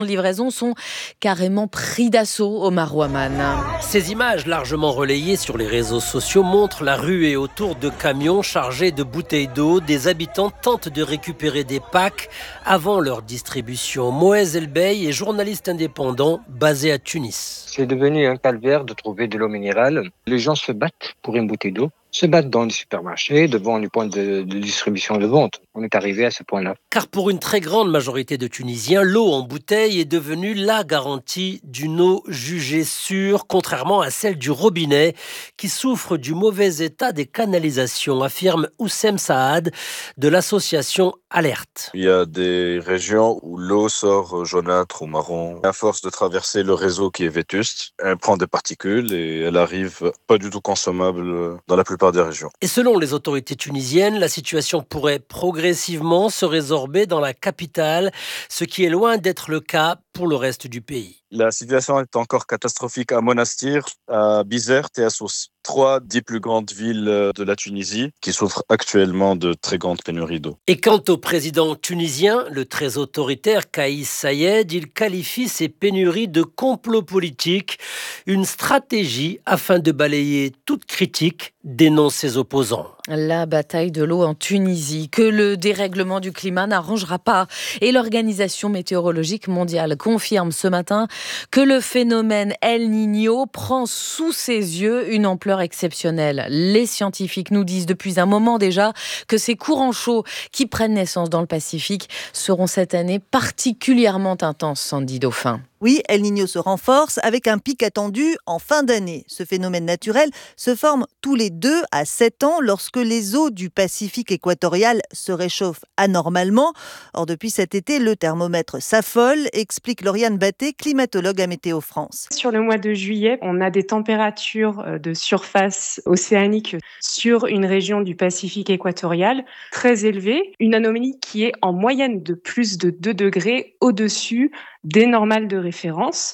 Les livraisons sont carrément pris d'assaut, Omar Ouaman. Ces images largement relayées sur les réseaux sociaux montrent la ruée autour de camions chargés de bouteilles d'eau. Des habitants tentent de récupérer des packs avant leur distribution. Moez Elbey est journaliste indépendant basé à Tunis. C'est devenu un calvaire de trouver de l'eau minérale. Les gens se battent pour une bouteille d'eau, se battent dans les supermarchés, devant les points de distribution et de vente. On est arrivé à ce point-là. Car pour une très grande majorité de Tunisiens, l'eau en bouteille est devenue la garantie d'une eau jugée sûre, contrairement à celle du robinet, qui souffre du mauvais état des canalisations, affirme Oussem Saad de l'association Alerte. Il y a des régions où l'eau sort jaunâtre ou marron. À force de traverser le réseau qui est vétuste, elle prend des particules et elle arrive pas du tout consommable dans la plupart des régions. Et selon les autorités tunisiennes, la situation pourrait progressivement se résorber dans la capitale, ce qui est loin d'être le cas pour le reste du pays. La situation est encore catastrophique à Monastir, à Bizerte et à Sousse. 3 des plus grandes villes de la Tunisie qui souffrent actuellement de très grandes pénuries d'eau. Et quant au président tunisien, le très autoritaire Kais Saied, il qualifie ces pénuries de complot politique, une stratégie afin de balayer toute critique, dénonce ses opposants. La bataille de l'eau en Tunisie, que le dérèglement du climat n'arrangera pas. Et l'Organisation météorologique mondiale confirme ce matin que le phénomène El Niño prend sous ses yeux une ampleur exceptionnelle. Les scientifiques nous disent depuis un moment déjà que ces courants chauds qui prennent naissance dans le Pacifique seront cette année particulièrement intenses, Sandy Dauphin. Oui, El Niño se renforce avec un pic attendu en fin d'année. Ce phénomène naturel se forme tous les 2 à 7 ans lorsque les eaux du Pacifique équatorial se réchauffent anormalement. Or, depuis cet été, le thermomètre s'affole, explique Lauriane Batté, climatologue à Météo France. Sur le mois de juillet, on a des températures de surface océanique sur une région du Pacifique équatorial très élevée. Une anomalie qui est en moyenne de plus de 2 degrés au-dessus des normales de référence.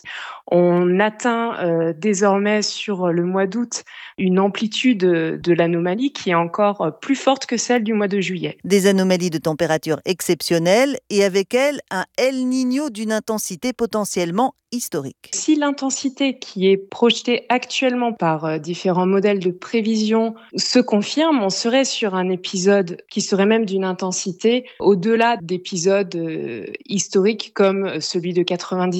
On atteint désormais sur le mois d'août une amplitude de l'anomalie qui est encore plus forte que celle du mois de juillet. Des anomalies de température exceptionnelles et avec elles un El Niño d'une intensité potentiellement historique. Si l'intensité qui est projetée actuellement par différents modèles de prévision se confirme, on serait sur un épisode qui serait même d'une intensité au-delà d'épisodes historiques comme celui de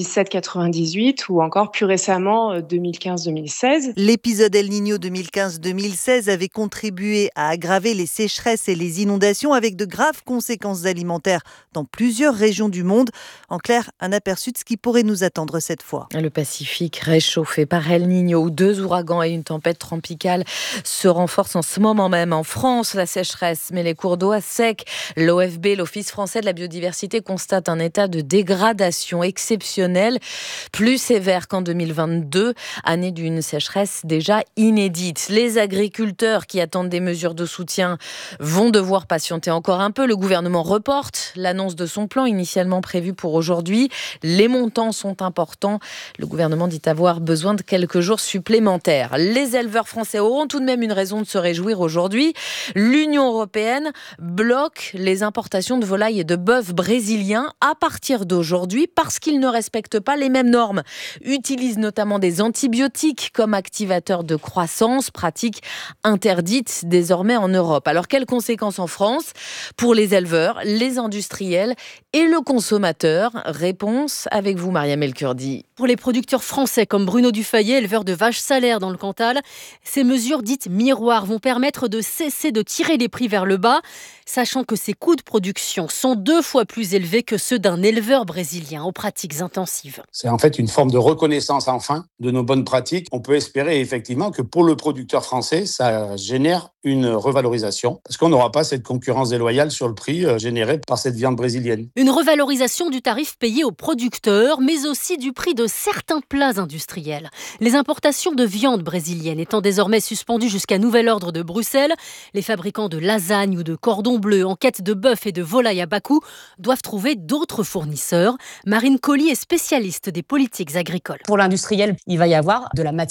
97-98 ou encore plus récemment 2015-2016. L'épisode El Niño 2015-2016 avait contribué à aggraver les sécheresses et les inondations avec de graves conséquences alimentaires dans plusieurs régions du monde. En clair, un aperçu de ce qui pourrait nous attendre cette fois. Le Pacifique réchauffé par El Niño, où 2 ouragans et une tempête tropicale se renforcent en ce moment même. En France, la sécheresse met les cours d'eau à sec. L'OFB, l'Office français de la biodiversité, constate un état de dégradation exceptionnel, plus sévère qu'en 2022, année d'une sécheresse déjà inédite. Les agriculteurs qui attendent des mesures de soutien vont devoir patienter encore un peu. Le gouvernement reporte l'annonce de son plan initialement prévu pour aujourd'hui. Les montants sont importants. Le gouvernement dit avoir besoin de quelques jours supplémentaires. Les éleveurs français auront tout de même une raison de se réjouir aujourd'hui. L'Union européenne bloque les importations de volailles et de bœufs brésiliens à partir d'aujourd'hui parce qu'ils ne respectent pas les mêmes normes. Utilisent notamment des antibiotiques comme activateurs de croissance, pratique interdite désormais en Europe. Alors, quelles conséquences en France pour les éleveurs, les industriels et le consommateur? Réponse avec vous, Maria Melkurdi. Pour les producteurs français comme Bruno Dufayet, éleveur de vaches salaires dans le Cantal, ces mesures dites miroirs vont permettre de cesser de tirer les prix vers le bas, sachant que ces coûts de production sont 2 fois plus élevés que ceux d'un éleveur brésilien aux pratiques intensives. C'est en fait une forme de reconnaissance enfin de nos bonnes pratiques. On peut espérer effectivement que pour le producteur français, ça génère une revalorisation parce qu'on n'aura pas cette concurrence déloyale sur le prix généré par cette viande brésilienne. Une revalorisation du tarif payé aux producteurs, mais aussi du prix de certains plats industriels. Les importations de viande brésilienne étant désormais suspendues jusqu'à nouvel ordre de Bruxelles, les fabricants de lasagnes ou de cordons bleus en quête de bœuf et de volaille à bas coût doivent trouver d'autres fournisseurs. Marine Colly est spécialiste des politiques agricoles. Pour l'industriel, il va y avoir de la matière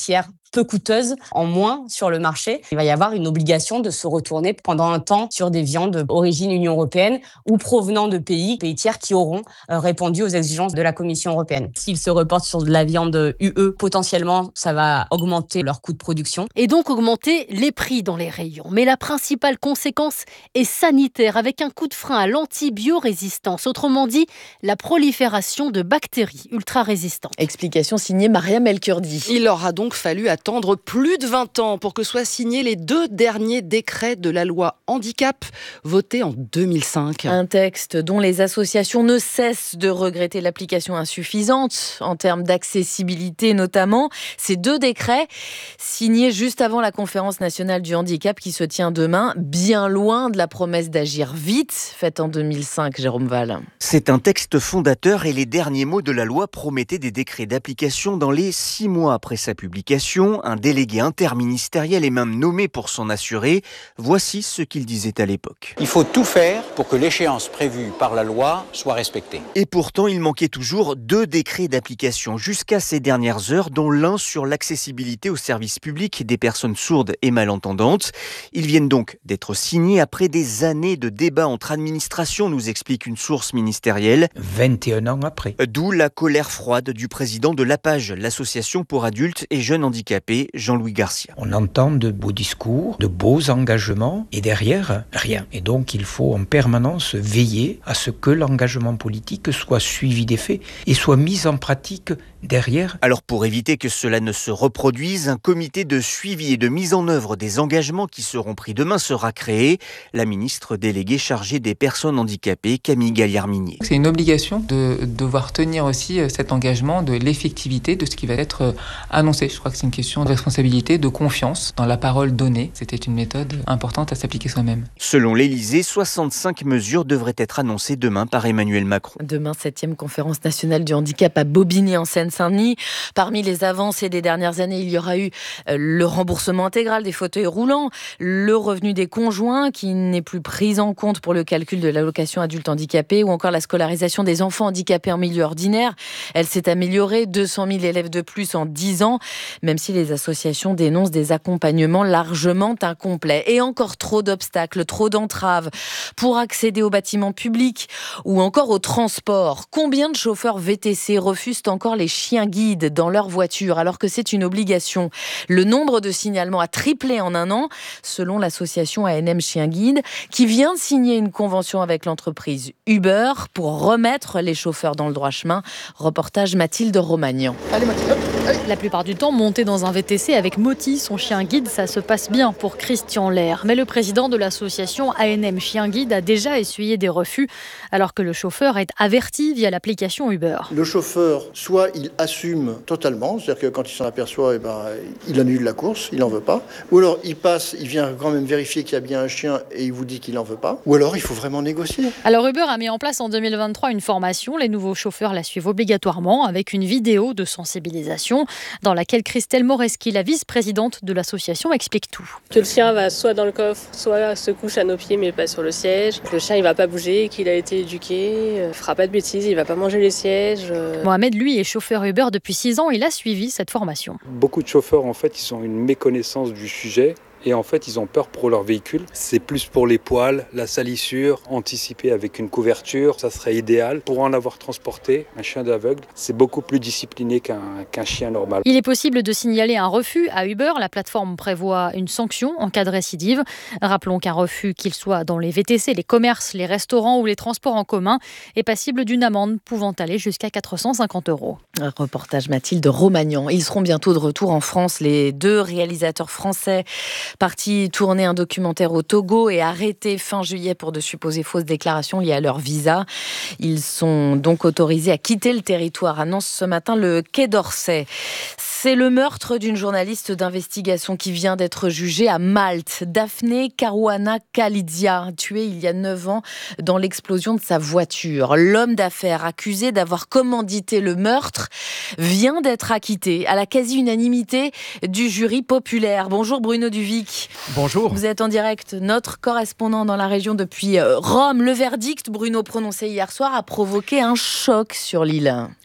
peu coûteuses en moins sur le marché. Il va y avoir une obligation de se retourner pendant un temps sur des viandes d'origine Union européenne ou provenant de pays tiers qui auront répondu aux exigences de la Commission européenne. S'ils se reportent sur de la viande UE, potentiellement, ça va augmenter leur coût de production. Et donc augmenter les prix dans les rayons. Mais la principale conséquence est sanitaire, avec un coup de frein à l'antibiorésistance. Autrement dit, la prolifération de bactéries ultra-résistantes. Explication signée Mariam El-Kurdi. Il aura donc fallu attendre plus de 20 ans pour que soient signés les 2 derniers décrets de la loi handicap, votés en 2005. Un texte dont les associations ne cessent de regretter l'application insuffisante en termes d'accessibilité notamment. Ces 2 décrets signés juste avant la conférence nationale du handicap qui se tient demain, bien loin de la promesse d'agir vite, faite en 2005, Jérôme Val. C'est un texte fondateur et les derniers mots de la loi promettaient des décrets d'application dans les 6 mois après sa publication. Un délégué interministériel est même nommé pour s'en assurer. Voici ce qu'il disait à l'époque. Il faut tout faire pour que l'échéance prévue par la loi soit respectée. Et pourtant, il manquait toujours 2 décrets d'application jusqu'à ces dernières heures, dont l'un sur l'accessibilité aux services publics des personnes sourdes et malentendantes. Ils viennent donc d'être signés après des années de débats entre administrations, nous explique une source ministérielle. 21 ans après. D'où la colère froide du président de l'APAGE, l'association pour adultes et jeunes handicapés, Jean-Louis Garcia. On entend de beaux discours, de beaux engagements et derrière, rien. Et donc il faut en permanence veiller à ce que l'engagement politique soit suivi des faits et soit mis en pratique derrière. Alors pour éviter que cela ne se reproduise, un comité de suivi et de mise en œuvre des engagements qui seront pris demain sera créé. La ministre déléguée chargée des personnes handicapées, Camille Galliard-Minier. C'est une obligation de devoir tenir aussi cet engagement de l'effectivité de ce qui va être annoncé. Je crois que c'est une question de responsabilité, de confiance dans la parole donnée. C'était une méthode importante à s'appliquer soi-même. Selon l'Élysée, 65 mesures devraient être annoncées demain par Emmanuel Macron. Demain, 7e conférence nationale du handicap à Bobigny en Seine-Saint-Denis. Parmi les avancées des dernières années, il y aura eu le remboursement intégral des fauteuils roulants, le revenu des conjoints qui n'est plus pris en compte pour le calcul de l'allocation adulte handicapé ou encore la scolarisation des enfants handicapés en milieu ordinaire. Elle s'est améliorée, 200 000 élèves de plus en 10 ans, même si les associations dénoncent des accompagnements largement incomplets. Et encore trop d'obstacles, trop d'entraves pour accéder aux bâtiments publics ou encore au transport. Combien de chauffeurs VTC refusent encore les chiens guides dans leur voiture alors que c'est une obligation? Le nombre de signalements a triplé en un an, selon l'association ANM Chiens Guides, qui vient de signer une convention avec l'entreprise Uber pour remettre les chauffeurs dans le droit chemin. Reportage Mathilde Romagnan. Allez Mathilde, allez. La plupart du temps, monter dans un VTC avec Moti, son chien guide, ça se passe bien pour Christian Lair. Mais le président de l'association ANM Chiens Guides a déjà essuyé des refus, alors que le chauffeur est averti via l'application Uber. Le chauffeur, soit il assume totalement, c'est-à-dire que quand il s'en aperçoit, il annule la course, il n'en veut pas. Ou alors il passe, il vient quand même vérifier qu'il y a bien un chien et il vous dit qu'il n'en veut pas. Ou alors il faut vraiment négocier. Alors Uber a mis en place en 2023 une formation. Les nouveaux chauffeurs la suivent obligatoirement avec une vidéo de sensibilisation dans laquelle Christelle Moreski, la vice-présidente de l'association, explique tout. Que le chien va soit dans le coffre, soit se couche à nos pieds mais pas sur le siège. Que le chien il va pas bouger, qu'il a été éduqué, il fera pas de bêtises, il va pas manger les sièges. Mohamed, lui, est chauffeur Uber depuis 6 ans. Il a suivi cette formation. Beaucoup de chauffeurs, en fait, ils ont une méconnaissance du sujet. Et en fait, ils ont peur pour leur véhicule. C'est plus pour les poils, la salissure, anticiper avec une couverture. Ça serait idéal. Pour en avoir transporté, un chien d'aveugle, c'est beaucoup plus discipliné qu'un chien normal. Il est possible de signaler un refus à Uber. La plateforme prévoit une sanction en cas de récidive. Rappelons qu'un refus, qu'il soit dans les VTC, les commerces, les restaurants ou les transports en commun, est passible d'une amende pouvant aller jusqu'à 450 €. Un reportage Mathilde Romagnan. Ils seront bientôt de retour en France. Les 2 réalisateurs français partis tourner un documentaire au Togo et arrêtés fin juillet pour de supposées fausses déclarations liées à leur visa. Ils sont donc autorisés à quitter le territoire, annonce ce matin le Quai d'Orsay. C'est le meurtre d'une journaliste d'investigation qui vient d'être jugée à Malte. Daphne Caruana Galizia, tuée il y a 9 ans dans l'explosion de sa voiture. L'homme d'affaires accusé d'avoir commandité le meurtre vient d'être acquitté à la quasi-unanimité du jury populaire. Bonjour Bruno Duvic. Bonjour. Vous êtes en direct, notre correspondant dans la région depuis Rome. Le verdict, Bruno, prononcé hier soir, a provoqué un choc sur l'île.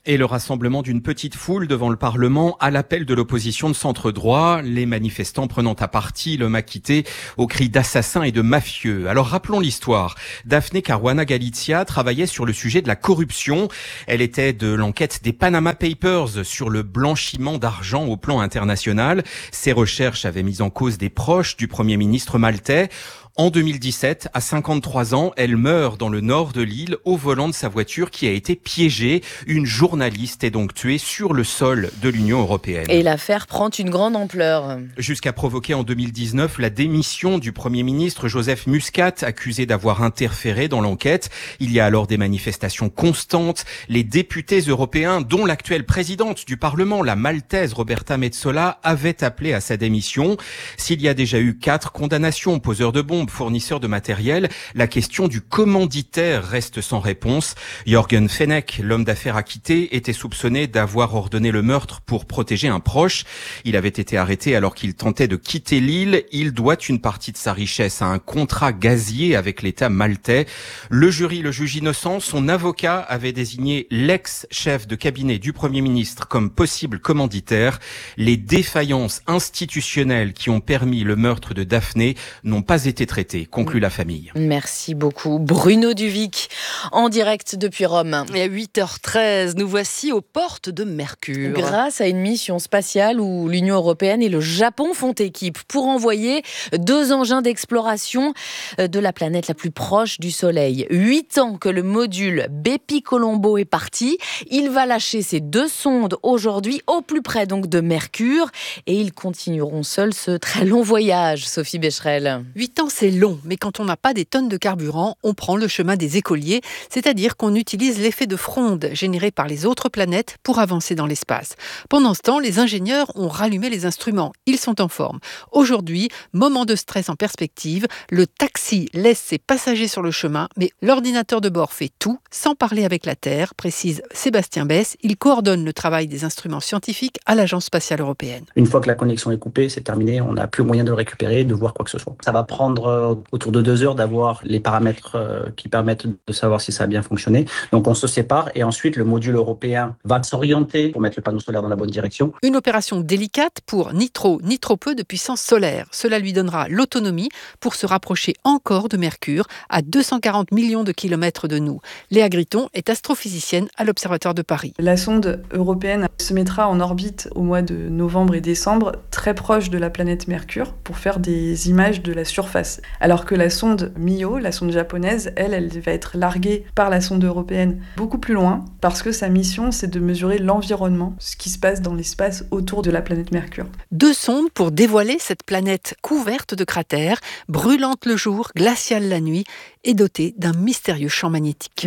Et le rassemblement d'une petite foule devant le Parlement à l'appel de l'opposition de centre-droit, les manifestants prenant à partie l'homme acquitté aux cris d'assassins et de mafieux. Alors rappelons l'histoire. Daphne Caruana Galizia travaillait sur le sujet de la corruption. Elle était de l'enquête des Panama Papers sur le blanchiment d'argent au plan international. Ses recherches avaient mis en cause des proches du Premier ministre maltais. En 2017, à 53 ans, elle meurt dans le nord de l'île au volant de sa voiture qui a été piégée. Une journaliste est donc tuée sur le sol de l'Union européenne. Et l'affaire prend une grande ampleur. Jusqu'à provoquer en 2019 la démission du Premier ministre Joseph Muscat, accusé d'avoir interféré dans l'enquête. Il y a alors des manifestations constantes. Les députés européens, dont l'actuelle présidente du Parlement, la maltaise Roberta Metsola, avaient appelé à sa démission. S'il y a déjà eu 4 condamnations, poseurs de bombes, fournisseurs de matériel, la question du commanditaire reste sans réponse. Jürgen Fenech, l'homme d'affaires acquitté, était soupçonné d'avoir ordonné le meurtre pour protéger un proche. Il avait été arrêté alors qu'il tentait de quitter l'île. Il doit une partie de sa richesse à un contrat gazier avec l'État maltais. Le jury le juge innocent. Son avocat avait désigné l'ex-chef de cabinet du Premier ministre comme possible commanditaire. Les défaillances institutionnelles qui ont permis le meurtre de Daphné n'ont pas été traité, conclut la famille. Merci beaucoup. Bruno Duvic, en direct depuis Rome. Et à 8h13, nous voici aux portes de Mercure. Grâce à une mission spatiale où l'Union européenne et le Japon font équipe pour envoyer 2 engins d'exploration de la planète la plus proche du Soleil. 8 ans que le module Bepi Colombo est parti. Il va lâcher ses 2 sondes aujourd'hui au plus près donc de Mercure et ils continueront seuls ce très long voyage, Sophie Becherel. 8 ans, c'est long, mais quand on n'a pas des tonnes de carburant, on prend le chemin des écoliers, c'est-à-dire qu'on utilise l'effet de fronde généré par les autres planètes pour avancer dans l'espace. Pendant ce temps, les ingénieurs ont rallumé les instruments. Ils sont en forme. Aujourd'hui, moment de stress en perspective, le taxi laisse ses passagers sur le chemin, mais l'ordinateur de bord fait tout, sans parler avec la Terre, précise Sébastien Besse. Il coordonne le travail des instruments scientifiques à l'Agence spatiale européenne. Une fois que la connexion est coupée, c'est terminé, on n'a plus moyen de le récupérer, de voir quoi que ce soit. Ça va prendre autour de 2 heures d'avoir les paramètres qui permettent de savoir si ça a bien fonctionné. Donc on se sépare et ensuite le module européen va s'orienter pour mettre le panneau solaire dans la bonne direction. Une opération délicate pour ni trop peu de puissance solaire. Cela lui donnera l'autonomie pour se rapprocher encore de Mercure, à 240 millions de kilomètres de nous. Léa Gritton est astrophysicienne à l'Observatoire de Paris. La sonde européenne se mettra en orbite au mois de novembre et décembre, très proche de la planète Mercure, pour faire des images de la surface. Alors que la sonde MIO, la sonde japonaise, elle va être larguée par la sonde européenne beaucoup plus loin, parce que sa mission, c'est de mesurer l'environnement, ce qui se passe dans l'espace autour de la planète Mercure. 2 sondes pour dévoiler cette planète couverte de cratères, brûlante le jour, glaciale la nuit, et dotée d'un mystérieux champ magnétique.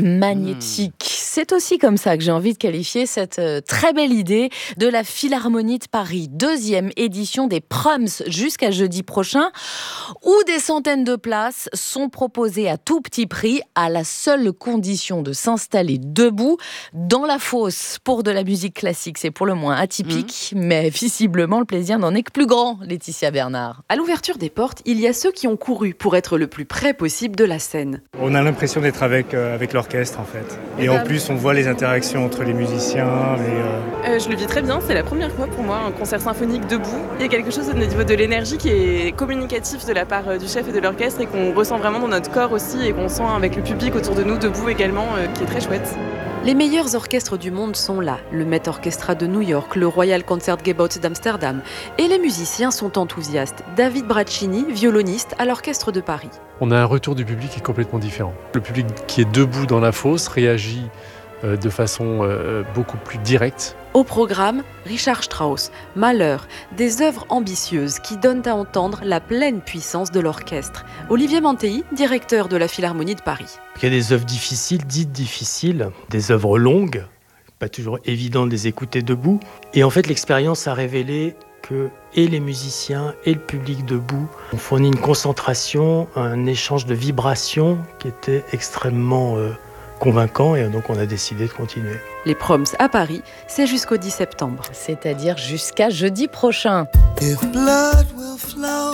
C'est aussi comme ça que j'ai envie de qualifier cette très belle idée de la Philharmonie de Paris. 2e édition des Proms jusqu'à jeudi prochain, où des centaines de places sont proposées à tout petit prix, à la seule condition de s'installer debout dans la fosse. Pour de la musique classique, c'est pour le moins atypique, mais visiblement le plaisir n'en est que plus grand, Laetitia Bernard. À l'ouverture des portes, il y a ceux qui ont couru pour être le plus près possible de la scène. On a l'impression d'être avec l'orchestre en fait. Et en plus, on voit les interactions entre les musiciens. Je le vis très bien, c'est la première fois pour moi, un concert symphonique debout. Il y a quelque chose au niveau de l'énergie qui est communicatif de la part du chef et de l'orchestre et qu'on ressent vraiment dans notre corps aussi et qu'on sent avec le public autour de nous, debout également, qui est très chouette. Les meilleurs orchestres du monde sont là, le Met Orchestra de New York, le Royal Concertgebouw d'Amsterdam. Et les musiciens sont enthousiastes. David Braccini, violoniste à l'Orchestre de Paris. On a un retour du public qui est complètement différent. Le public qui est debout dans la fosse réagit de façon beaucoup plus directe. Au programme, Richard Strauss, Mahler, des œuvres ambitieuses qui donnent à entendre la pleine puissance de l'orchestre. Olivier Mantei, directeur de la Philharmonie de Paris. Il y a des œuvres difficiles, dites difficiles, des œuvres longues, pas toujours évident de les écouter debout. Et en fait, l'expérience a révélé que et les musiciens et le public debout ont fourni une concentration, un échange de vibrations qui était extrêmement convaincant et donc on a décidé de continuer. Les Proms à Paris, c'est jusqu'au 10 septembre. C'est-à-dire jusqu'à jeudi prochain. Et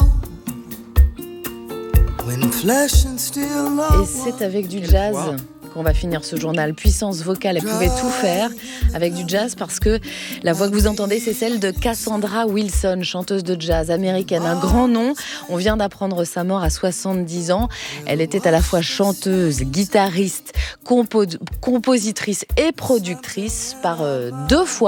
c'est avec du jazz qu'on va finir ce journal. Puissance vocale, elle pouvait tout faire avec du jazz parce que la voix que vous entendez, c'est celle de Cassandra Wilson, chanteuse de jazz américaine. Un grand nom. On vient d'apprendre sa mort à 70 ans. Elle était à la fois chanteuse, guitariste, compositrice et productrice par 2 fois.